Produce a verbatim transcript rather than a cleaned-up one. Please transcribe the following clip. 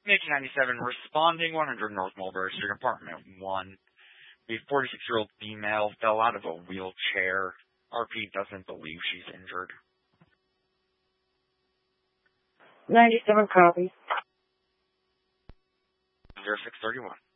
nineteen ninety-seven, responding one hundred North Mulberry Street, apartment one. A forty-six-year-old female fell out of a wheelchair. R P doesn't believe she's injured. ninety-seven copy. zero six thirty-one.